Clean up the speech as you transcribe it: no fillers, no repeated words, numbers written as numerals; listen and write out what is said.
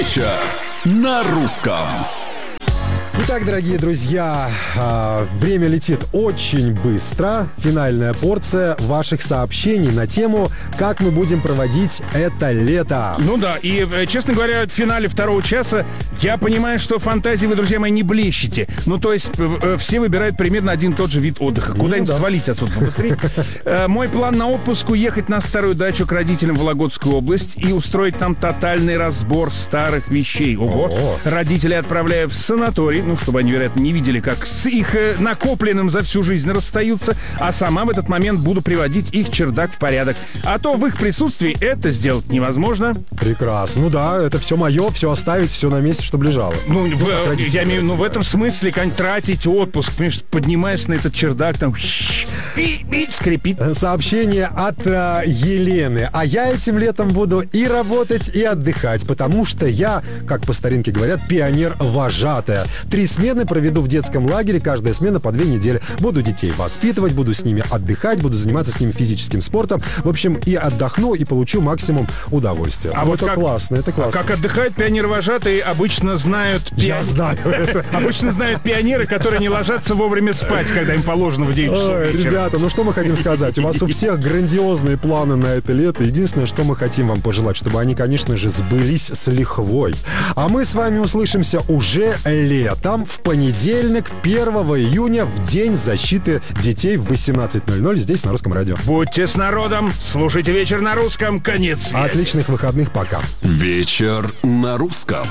Вечер на русском. Итак, дорогие друзья, время летит очень быстро. Финальная порция ваших сообщений на тему, как мы будем проводить это лето. Ну да, и, честно говоря, в финале второго часа я понимаю, что фантазии вы, друзья мои, не блещете. Ну, то есть, все выбирают примерно один и тот же вид отдыха. Куда-нибудь свалить отсюда побыстрее. Мой план на отпуск — уехать на старую дачу к родителям в Вологодскую область и устроить там тотальный разбор старых вещей. Ого! Родителей отправляю в санаторий, ну, чтобы они, вероятно, не видели, как с их накопленным за всю жизнь расстаются, а сама в этот момент буду приводить их чердак в порядок. А то в их присутствии это сделать невозможно. Прекрасно. Ну да, это все мое, все оставить, все на месте, чтобы лежало. Ну, я имею в виду, в этом смысле, конечно, тратить отпуск, понимаешь, поднимаешься на этот чердак, там, и скрипит. Сообщение от Елены. А я этим летом буду и работать, и отдыхать, потому что я, как по старинке говорят, пионер-вожатая. 3 смены проведу в детском лагере, каждая смена по 2 недели. Буду детей воспитывать, буду с ними отдыхать, буду заниматься с ними физическим спортом. В общем, и отдохну, и получу максимум удовольствия. А вот это как, классно, это классно. Как отдыхают пионеры-вожатые, обычно знают... Я знаю это. Обычно знают пионеры, которые не ложатся вовремя спать, когда им положено в 9 часов вечера. Ребята, ну что мы хотим сказать? У вас у всех грандиозные планы на это лето. Единственное, что мы хотим вам пожелать, чтобы они, конечно же, сбылись с лихвой. А мы с вами услышимся уже летом, в понедельник, 1 июня, в День защиты детей в 18:00 здесь, на Русском радио. Будьте с народом, слушайте «Вечер на русском», конец света. Отличных выходных, пока. Вечер на русском.